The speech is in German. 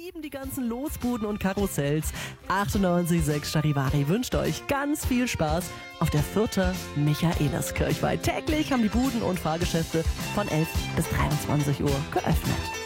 lieben die ganzen Losbuden und Karussells. 98,6 Charivari wünscht euch ganz viel Spaß auf der Fürther Michaeliskirchweih. Täglich haben die Buden und Fahrgeschäfte von 11 bis 23 Uhr geöffnet.